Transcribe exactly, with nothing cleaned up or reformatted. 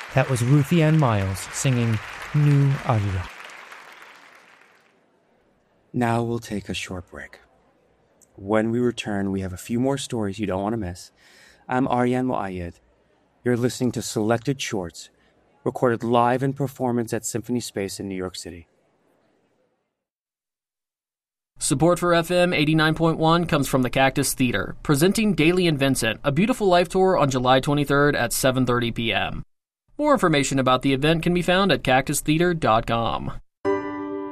That was Ruthie Ann Miles singing New Aria. Now we'll take a short break. When we return, we have a few more stories you don't want to miss. I'm Aryan Muayyad. You're listening to Selected Shorts, recorded live in performance at Symphony Space in New York City. Support for F M eighty-nine point one comes from the Cactus Theater, presenting Daily and Vincent, a beautiful life tour on July twenty-third at seven thirty p.m. More information about the event can be found at cactus theater dot com.